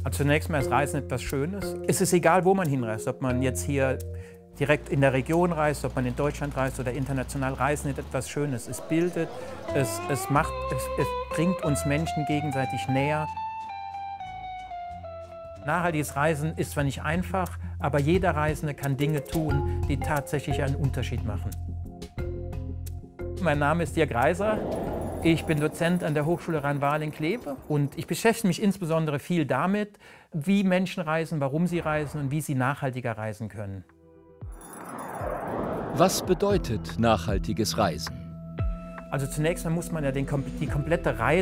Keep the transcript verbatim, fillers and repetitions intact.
Also zunächst mal ist Reisen etwas Schönes. Es ist egal, wo man hinreist, ob man jetzt hier direkt in der Region reist, ob man in Deutschland reist oder international. Reisen ist etwas Schönes. Es bildet, es, es, macht, es, es bringt uns Menschen gegenseitig näher. Nachhaltiges Reisen ist zwar nicht einfach, aber jeder Reisende kann Dinge tun, die tatsächlich einen Unterschied machen. Mein Name ist Dirk Reiser. Ich bin Dozent an der Hochschule Rhein-Waal in Kleve und ich beschäftige mich insbesondere viel damit, wie Menschen reisen, warum sie reisen und wie sie nachhaltiger reisen können. Was bedeutet nachhaltiges Reisen? Also zunächst mal muss man ja den, die komplette Reise